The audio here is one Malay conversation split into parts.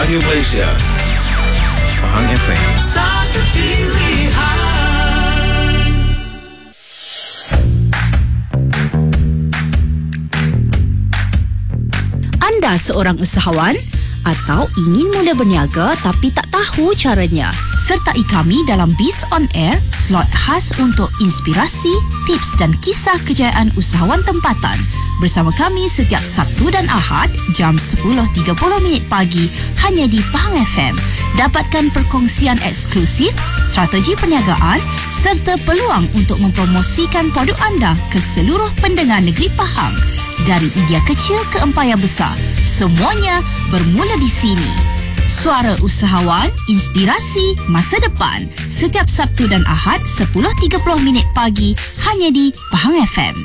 Radio Malaysia, Pahang FM. Satu pilihan. Anda seorang usahawan atau ingin mula berniaga tapi tak tahu caranya? Sertai kami dalam Biz on Air, slot khas untuk inspirasi, tips dan kisah kejayaan usahawan tempatan. Bersama kami setiap Sabtu dan Ahad jam 10.30 pagi hanya di Pahang FM. Dapatkan perkongsian eksklusif, strategi perniagaan serta peluang untuk mempromosikan produk anda ke seluruh pendengar negeri Pahang. Dari idea kecil ke empayar besar, semuanya bermula di sini. Suara usahawan, inspirasi masa depan. Setiap Sabtu dan Ahad 10.30 pagi hanya di Pahang FM.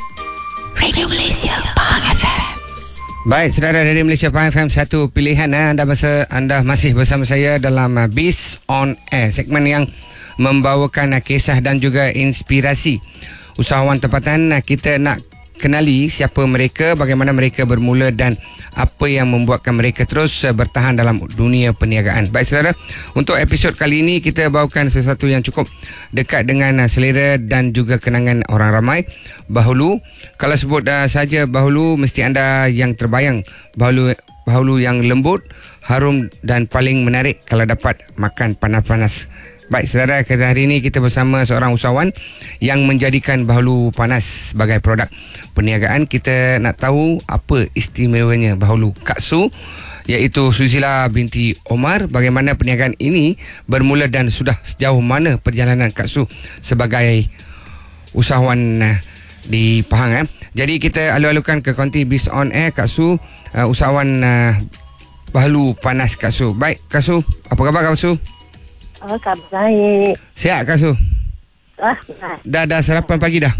Radio Malaysia, Pahang FM. Baik, saudara, Radio Malaysia Pahang FM, satu pilihan. Anda masih bersama saya dalam Biz on Air, segmen yang membawakan kisah dan juga inspirasi usahawan tempatan. Kita nak kenali siapa mereka, bagaimana mereka bermula dan apa yang membuatkan mereka terus bertahan dalam dunia perniagaan. Baik saudara, untuk episod kali ini kita bawakan sesuatu yang cukup dekat dengan selera dan juga kenangan orang ramai. Bahulu, kalau sebut saja bahulu, mesti anda yang terbayang bahulu yang lembut, harum dan paling menarik kalau dapat makan panas-panas. Baik saudara, hari ini kita bersama seorang usahawan yang menjadikan bahulu panas sebagai produk perniagaan. Kita nak tahu apa istimewanya bahulu Kak Su, iaitu Susila binti Omar. Bagaimana perniagaan ini bermula dan sudah sejauh mana perjalanan Kak Su sebagai usahawan di Pahang. Jadi kita alu-alukan ke konti Biz on Air Kak Su, usahawan bahulu panas Kak Su. Baik Kak Su, apa khabar Kak Su? Khabar baik. Sihat Kak Su? Dah sarapan pagi dah?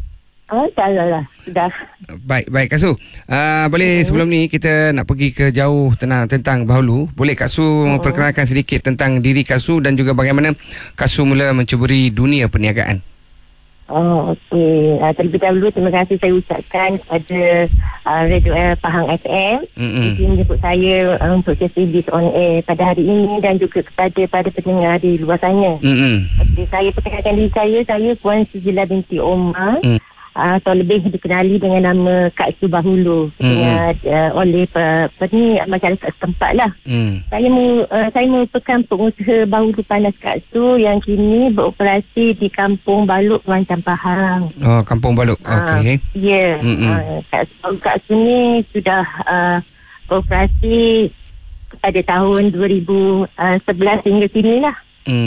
Dah. Baik Kak Su. Boleh sebelum ni kita nak pergi ke jauh tentang bahulu. Boleh Kak Su memperkenalkan sedikit tentang diri Kak Su dan juga bagaimana Kak Su mula menceburi dunia perniagaan? Okey. Terlebih dahulu terima kasih saya ucapkan kepada Radio Pahang FM yang menyebut saya untuk sesi Biz on Air pada hari ini dan juga kepada para pendengar di luar sana. Okay, saya perkenalkan diri saya Puan Susila binti Omar, atau lebih dikenali dengan nama Kak Su Bahulu oleh masyarakat setempat lah. Saya merupakan pengusaha bahulu panas Kak Su yang kini beroperasi di Kampung Baluk, Kuantan, Pahang. Oh, Kampung Baluk. Okey. Ya. Kak Su ni sudah beroperasi pada tahun 2011 hingga kini lah.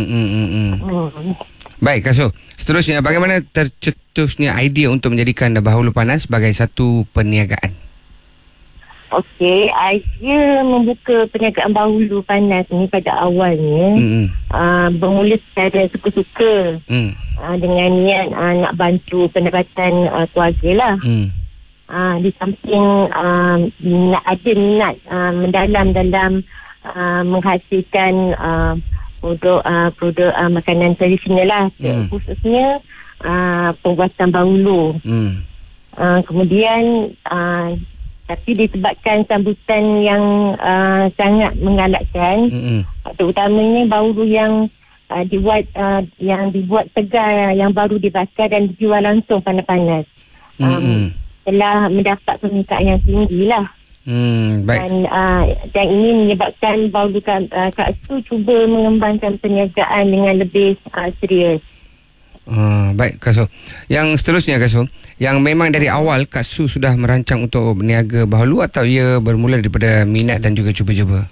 Baik Kak Su, seterusnya bagaimana tercetusnya idea untuk menjadikan bahulu panas sebagai satu perniagaan? Okey, idea membuka perniagaan bahulu panas ni pada awalnya bermula secara suka-suka dengan niat nak bantu pendapatan keluarga lah. Di samping ada minat mendalam dalam menghasilkan produk makanan tradisional lah, khususnya pembuatan bahulu. Kemudian tapi disebabkan sambutan yang sangat menggalakkan, terutamanya bahulu yang dibuat segar, yang baru dibakar dan dijual langsung panas-panas, telah mendapat permintaan yang tinggi lah. Baik. Dan ini menyebabkan bahulu Kak Su cuba mengembangkan perniagaan dengan lebih serius. Baik Kak Su. Yang seterusnya Kak Su, yang memang dari awal Kak Su sudah merancang untuk berniaga bahulu atau ia bermula daripada minat dan juga cuba-cuba?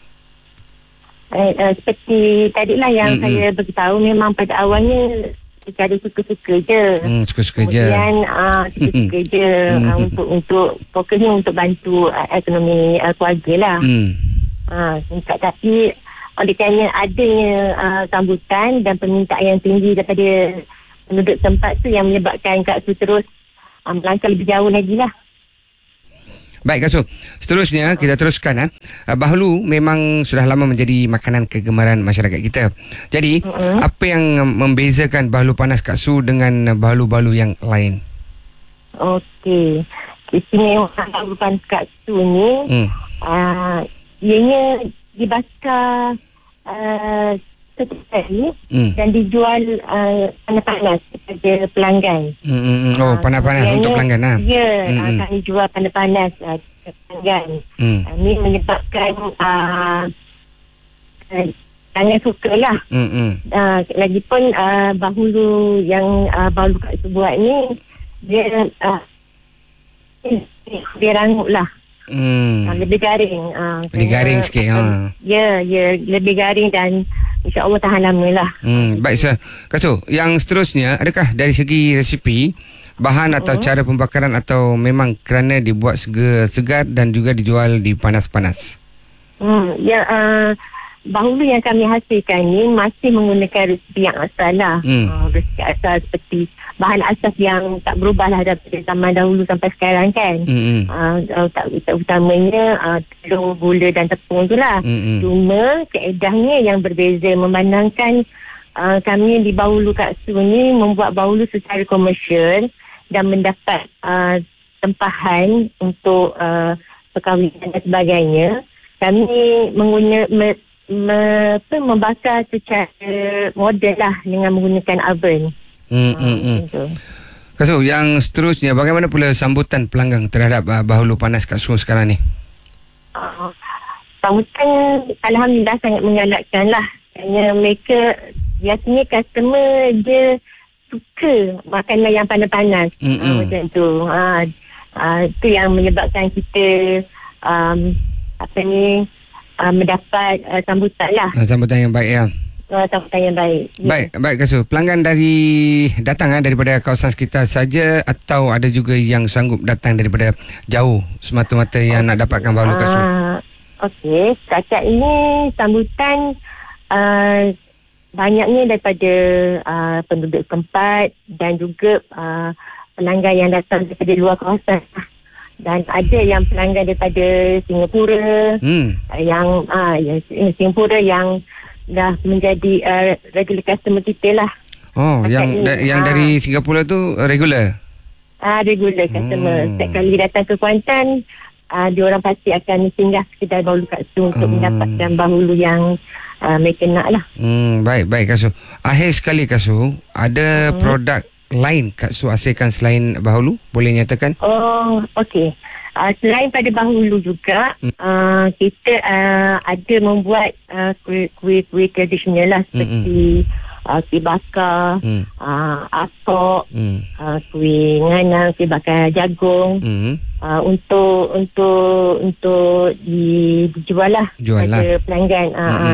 Seperti tadilah yang saya beritahu, memang pada awalnya secara suka-suka je. Suka-suka je. Kemudian suka-suka je untuk fokusnya untuk bantu ekonomi keluarga lah. Tapi oleh kerana adanya sambutan dan permintaan yang tinggi daripada penduduk tempat tu yang menyebabkan Kak Su terus melangkah lebih jauh lagi lah. Baik Kak Su, seterusnya kita teruskan. Bahulu memang sudah lama menjadi makanan kegemaran masyarakat kita. Jadi apa yang membezakan bahulu panas Kak Su dengan bahulu-bahulu yang lain? Okey, istimewaan bahulu panas Kak Su ni ianya dibakar setiap hari dan dijual panas-panas kepada pelanggan. Panas-panas untuk pelanggan lah. Ya, kami jual panas-panas kepada pelanggan. Ini menyebabkan sangat suka lah. Lagipun bahulu yang bahulu Kak Su buat ni, dia rangup lah. Lebih garing. Lebih garing sikit. Ya, lebih garing dan insya-Allah tahan lama lah. Baik, Kak Su, yang seterusnya, adakah dari segi resipi, bahan atau cara pembakaran atau memang kerana dibuat segar dan juga dijual di panas-panas? Bahulu yang kami hasilkan ni masih menggunakan resipi yang asal lah. Resipi asal seperti bahan asas yang tak berubah lah daripada zaman dahulu sampai sekarang kan. Utamanya telur, gula dan tepung tu lah. Cuma keedahnya yang berbeza memandangkan kami di Bahulu Kak Su ni membuat bahulu secara komersial dan mendapat tempahan untuk perkahwinan dan sebagainya. Kami membakar secara moden lah dengan menggunakan oven. Kak Su, yang seterusnya, bagaimana pula sambutan pelanggan terhadap bahulu panas Kak Su sekarang ni? Sambutan alhamdulillah sangat menggalakkan lah. Kerana mereka biasanya customer dia suka makanan yang panas-panas. Macam tu. Itu yang menyebabkan kita mendapat sambutan lah. Sambutan yang baik ya. Sambutan yang baik. Baik Kak Su. Pelanggan datang daripada kawasan sekitar saja atau ada juga yang sanggup datang daripada jauh semata-mata yang nak dapatkan bahulu Kak Su? Okey, setakat ini sambutan banyaknya daripada penduduk tempat dan juga pelanggan yang datang daripada luar kawasan. Dan ada yang pelanggan daripada Singapura, yang Singapura yang dah menjadi regular customer kita lah. Yang dari Singapura tu regular? Regular customer. Setiap kali datang ke Kuantan, diorang pasti akan singgah kedai bahulu Kak Su untuk mendapatkan bahulu yang mereka nak lah. Baik Kak Su. Akhir sekali Kak Su, ada produk lain Kak Su hasilkan selain bahulu? Boleh nyatakan? Okey. Selain pada bahulu juga, kita ada membuat kuih-kuih tradisional lah seperti kuih bakar, asok, kuih nganang, kuih bakar jagung, untuk dijual lah pada pelanggan.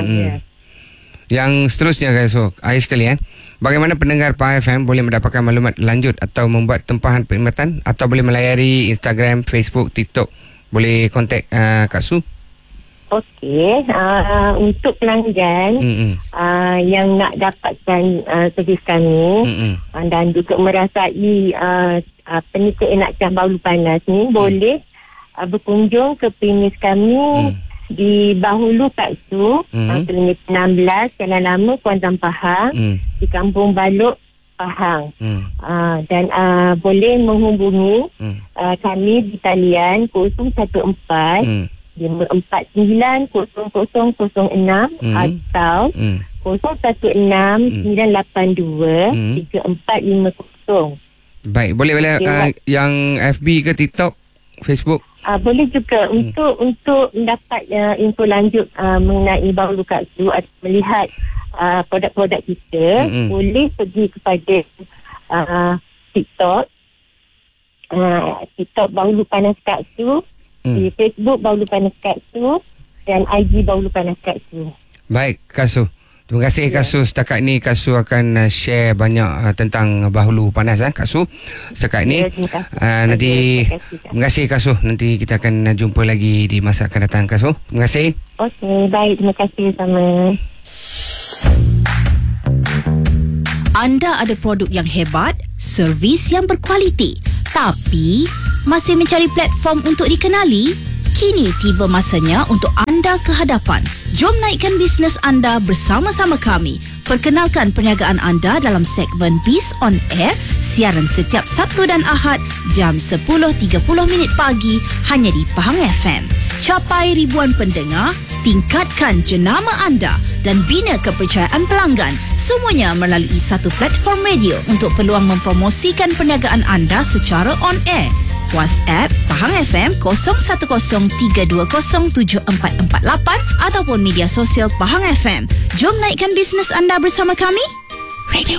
Yang seterusnya Kak Su, akhir sekali bagaimana pendengar PAHAN FM boleh mendapatkan maklumat lanjut atau membuat tempahan perkhidmatan atau boleh melayari Instagram, Facebook, TikTok? Boleh kontak Kak Su? Okey, untuk pelanggan yang nak dapatkan servis kami dan juga merasai keenakan bahulu panas ni, boleh berkunjung ke premis kami di Bahulu Kak Su, kilometer 16 Jalan Lama Kuantan Pahang, di Kampung Balok Pahang. Dan boleh menghubungi kami di talian 014 549 0006 atau 016 982 3450. Baik, boleh yang FB ke TikTok, Facebook? Boleh juga untuk mendapat info lanjut mengenai bahulu Kak Su atau melihat produk-produk kita, boleh pergi kepada TikTok Bahulu Panas Kak Su, di Facebook Bahulu Panas Kak Su dan IG Bahulu Panas Kak Su. Baik Kak Su, terima kasih Kak Su. Setakat ni Kak Su akan share banyak tentang bahulu panas Kak Su. Setakat ni nanti terima kasih Kak Su. Nanti kita akan jumpa lagi di masa akan datang Kak Su. Terima kasih. Okey, baik, terima kasih sama. Anda ada produk yang hebat, servis yang berkualiti, tapi masih mencari platform untuk dikenali? Kini tiba masanya untuk anda ke hadapan. Jom naikkan bisnes anda bersama-sama kami. Perkenalkan perniagaan anda dalam segmen Biz on Air, siaran setiap Sabtu dan Ahad jam 10.30 pagi hanya di PAHAN FM. Capai ribuan pendengar, tingkatkan jenama anda dan bina kepercayaan pelanggan. Semuanya melalui satu platform radio untuk peluang mempromosikan perniagaan anda secara on air. WhatsApp Pahang FM 0103207448 ataupun media sosial Pahang FM. Jom naikkan bisnes anda bersama kami. Radio